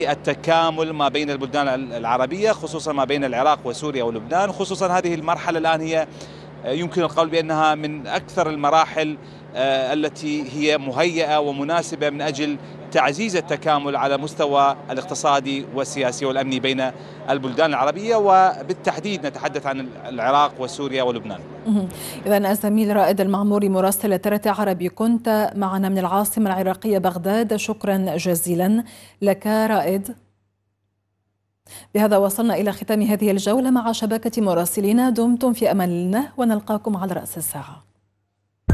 التكامل ما بين البلدان العربية، خصوصا ما بين العراق وسوريا ولبنان. خصوصا هذه المرحلة الآن هي يمكن القول بأنها من أكثر المراحل التي هي مهيئة ومناسبة من أجل تعزيز التكامل على مستوى الاقتصادي والسياسي والأمني بين البلدان العربية، وبالتحديد نتحدث عن العراق وسوريا ولبنان. إذن الزميل رائد المعموري مراسل ترى عربي، كنت معنا من العاصمة العراقية بغداد، شكرا جزيلا لك رائد. بهذا وصلنا إلى ختام هذه الجولة مع شبكة مراسلين. دمتم في أمان الله ونلقاكم على رأس الساعة.